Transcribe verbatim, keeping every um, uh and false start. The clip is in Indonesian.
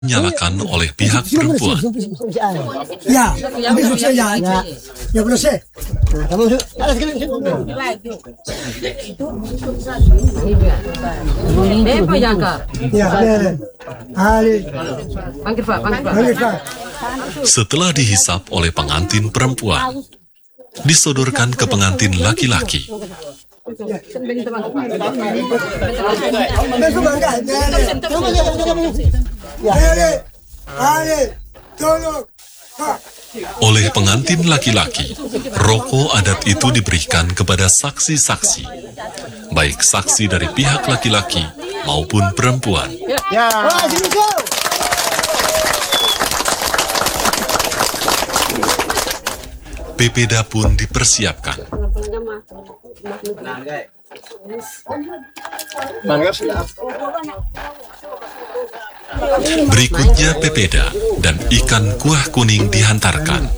Dinyalakan oleh pihak perempuan. Ya, besok saya ya. Ya belum saya. Kamu ada sekali. Apa yang kak? Ya, ya. Ali. Panggil Pak, panggil Pak. Panggil Pak. Setelah dihisap oleh pengantin perempuan, disodorkan ke pengantin laki-laki. Besok bangga. Ya, Ali. Ali. Tolong. Pak. Oleh pengantin laki-laki, rokok adat itu diberikan kepada saksi-saksi, baik saksi dari pihak laki-laki maupun perempuan. Ya. Wah, sini kau. Pepeda pun dipersiapkan. Berikutnya pepeda dan ikan kuah kuning dihantarkan.